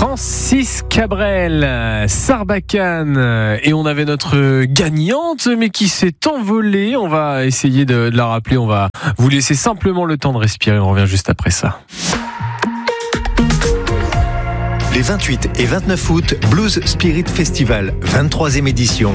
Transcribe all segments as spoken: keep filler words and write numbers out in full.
Francis Cabrel, Sarbacane, et on avait notre gagnante mais qui s'est envolée. On va essayer de, de la rappeler, on va vous laisser simplement le temps de respirer, on revient juste après ça. Les vingt-huit et vingt-neuf août, Blues Spirit Festival, vingt-troisième édition.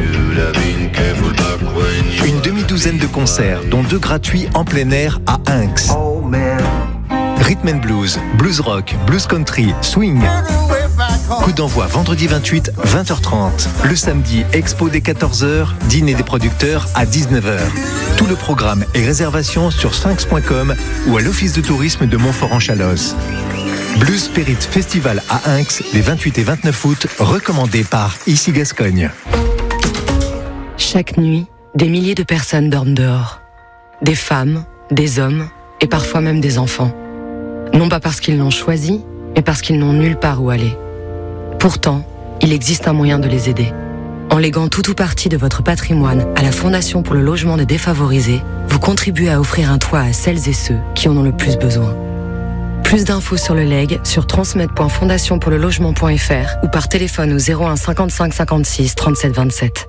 Une demi-douzaine de concerts, dont deux gratuits en plein air à Inx. Rhythm and blues, blues rock, blues country, swing. Coup d'envoi vendredi vingt-huit, vingt heures trente. Le samedi, expo dès quatorze heures, dîner des producteurs à dix-neuf heures. Tout le programme et réservations sur sphinx point com ou à l'office de tourisme de Montfort-en-Chalosse. Blues Spirit Festival à Inx, les vingt-huit et vingt-neuf août, recommandé par Ici Gascogne. Chaque nuit, des milliers de personnes dorment dehors. Des femmes, des hommes et parfois même des enfants. Non pas parce qu'ils l'ont choisi, mais parce qu'ils n'ont nulle part où aller. Pourtant, il existe un moyen de les aider. En léguant tout ou partie de votre patrimoine à la Fondation pour le logement des défavorisés, vous contribuez à offrir un toit à celles et ceux qui en ont le plus besoin. Plus d'infos sur le leg sur transmet point fondation pour le logement point f r ou par téléphone au zéro un cinquante-cinq cinquante-six trente-sept vingt-sept.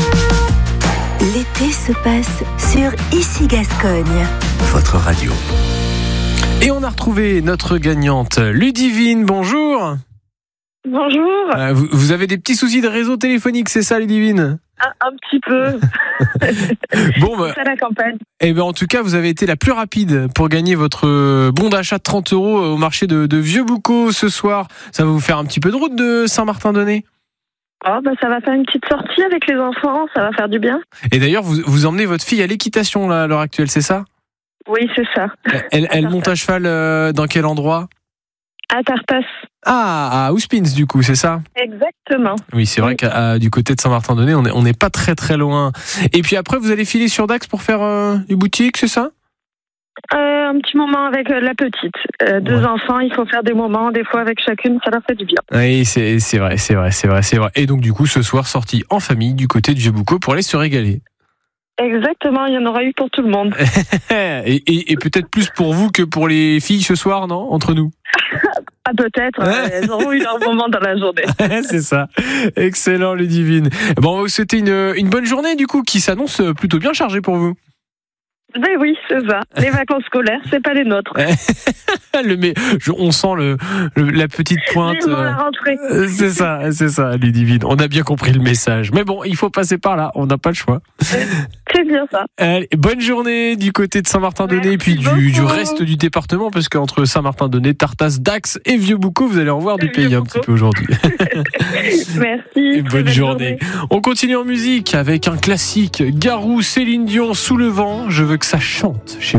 L'été se passe sur Ici Gascogne. Votre radio. Et on a retrouvé notre gagnante Ludivine, bonjour. Bonjour. Euh, vous, vous avez des petits soucis de réseau téléphonique, c'est ça Ludivine ? Un, un petit peu. Bon, bah, c'est à la campagne. Eh ben, en tout cas, vous avez été la plus rapide pour gagner votre bon d'achat de trente euros au marché de, de Vieux-Boucau ce soir. Ça va vous faire un petit peu de route de Saint-Martin-d'Aunay ? Oh, bah, ça va faire une petite sortie avec les enfants, ça va faire du bien. Et d'ailleurs, vous, vous emmenez votre fille à l'équitation là, à l'heure actuelle, c'est ça ? Oui, c'est ça. Elle, elle monte à cheval euh, dans quel endroit ? À Tartas. Ah, à Ouspins du coup, c'est ça ? Exactement. Oui, c'est vrai oui. qu'à du côté de Saint-Martin-d'Aunay, on n'est on n'est pas très très loin. Et puis après, vous allez filer sur Dax pour faire euh, une boutique, c'est ça ? euh, Un petit moment avec la petite. Euh, deux ouais. enfants, il faut faire des moments, des fois avec chacune, ça leur fait du bien. Oui, c'est, c'est vrai, c'est vrai, c'est vrai, c'est vrai. Et donc du coup, ce soir, sortie en famille du côté de Vieux-Boucau pour aller se régaler. Exactement, il y en aura eu pour tout le monde. et, et, et peut-être plus pour vous que pour les filles ce soir, non ? Entre nous. Ah, peut-être, euh, elles auront eu leur moment dans la journée. C'est ça. Excellent, Ludivine. Bon, on va vous souhaiter une, une bonne journée, du coup, qui s'annonce plutôt bien chargée pour vous. Ben oui, c'est ça. Les vacances scolaires, c'est pas les nôtres. le, mais, je, on sent le, le, la petite pointe. Vivement la rentrée. Euh, c'est ça, c'est ça, Ludivine. On a bien compris le message. Mais bon, il faut passer par là. On n'a pas le choix. C'est bien ça. Allez, bonne journée du côté de Saint-Martin-d'Aunay et puis du, du reste du département, parce qu'entre Saint-Martin-d'Aunay, Tartas, Dax et Vieux-Boucau, vous allez en voir du pays un petit peu aujourd'hui. Merci. Et bonne journée. journée. On continue en musique avec un classique. Garou, Céline Dion, Sous le vent. Je veux que ça chante chez vous.